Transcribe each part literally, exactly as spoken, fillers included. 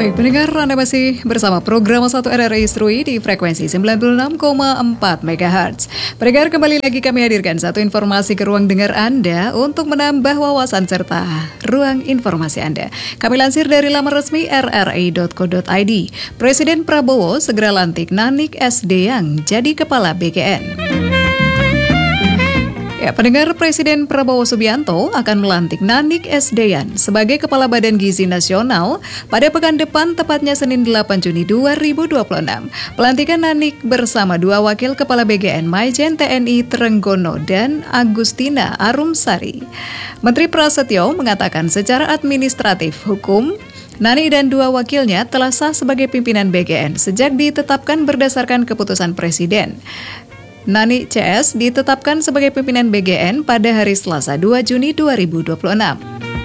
Baik, pendengar, Anda masih bersama program satu R R I Strui di frekuensi sembilan puluh enam koma empat megahertz. Pendengar, kembali lagi kami hadirkan satu informasi ke ruang dengar Anda untuk menambah wawasan serta ruang informasi Anda. Kami lansir dari laman resmi r r i dot co dot i d. Presiden Prabowo segera lantik Nanik S. Deyang jadi Kepala B K N. Ya, pendengar, Presiden Prabowo Subianto akan melantik Nanik S. Deyang sebagai Kepala Badan Gizi Nasional pada pekan depan, tepatnya Senin delapan Juni dua ribu dua puluh enam. Pelantikan Nanik bersama dua wakil Kepala B K N Maijen T N I Trenggono dan Agustina Arumsari. Menteri Prasetyo mengatakan secara administratif hukum, Nani dan dua wakilnya telah sah sebagai pimpinan B K N sejak ditetapkan berdasarkan keputusan Presiden. Nani C S ditetapkan sebagai pimpinan B K N pada hari Selasa dua Juni dua ribu dua puluh enam.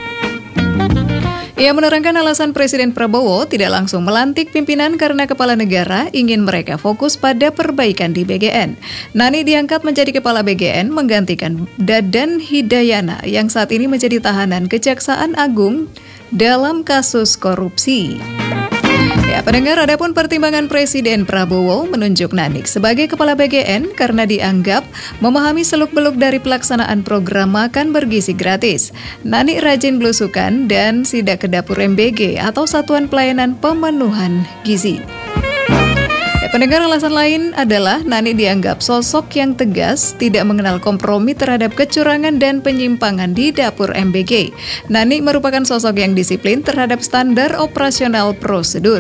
Ia menerangkan alasan Presiden Prabowo tidak langsung melantik pimpinan karena kepala negara ingin mereka fokus pada perbaikan di B K N. Nani diangkat menjadi Kepala B K N menggantikan Dadan Hidayana yang saat ini menjadi tahanan Kejaksaan Agung dalam kasus korupsi. Ya, pendengar, adapun pertimbangan Presiden Prabowo menunjuk Nanik sebagai Kepala B K N karena dianggap memahami seluk-beluk dari pelaksanaan program makan bergizi gratis. Nanik rajin belusukan dan sidak ke dapur M B G atau Satuan Pelayanan Pemenuhan Gizi. Ya, pendengar, alasan lain adalah Nani dianggap sosok yang tegas, tidak mengenal kompromi terhadap kecurangan dan penyimpangan di dapur M B G. Nani merupakan sosok yang disiplin terhadap standar operasional prosedur.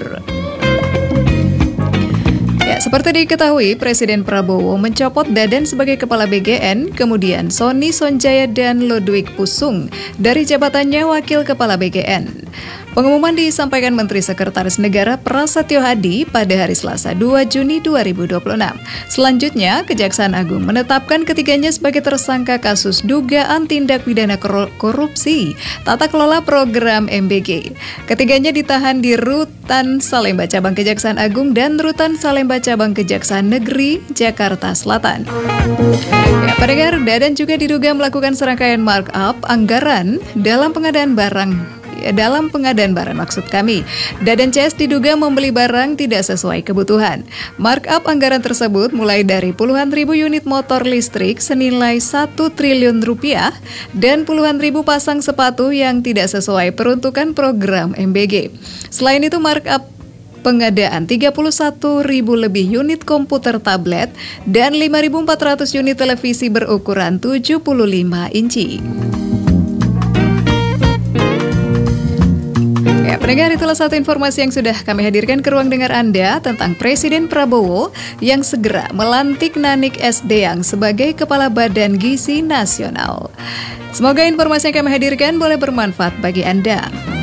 Ya, seperti diketahui, Presiden Prabowo mencopot Dadan sebagai Kepala B K N, kemudian Sony Sonjaya dan Ludwig Pusung dari jabatannya Wakil Kepala B K N. Pengumuman disampaikan Menteri Sekretaris Negara Prasetyo Hadi pada hari Selasa dua Juni dua ribu dua puluh enam. Selanjutnya, Kejaksaan Agung menetapkan ketiganya sebagai tersangka kasus dugaan tindak pidana korupsi tata kelola program M B G. Ketiganya ditahan di Rutan Salemba Cabang Kejaksaan Agung dan Rutan Salemba Cabang Kejaksaan Negeri Jakarta Selatan. Ya, pendengar, Dadan juga diduga melakukan serangkaian markup anggaran dalam pengadaan barang Dalam pengadaan barang maksud kami, Dadan C S diduga membeli barang tidak sesuai kebutuhan. Markup anggaran tersebut mulai dari puluhan ribu unit motor listrik senilai satu triliun rupiah dan puluhan ribu pasang sepatu yang tidak sesuai peruntukan program M B G. Selain itu, markup pengadaan tiga puluh satu ribu lebih unit komputer tablet dan lima ribu empat ratus unit televisi berukuran tujuh puluh lima inci. Ya, pendengar, itulah satu informasi yang sudah kami hadirkan ke ruang dengar Anda tentang Presiden Prabowo yang segera melantik Nanik S. Deyang sebagai Kepala Badan Gizi Nasional. Semoga informasi yang kami hadirkan boleh bermanfaat bagi Anda.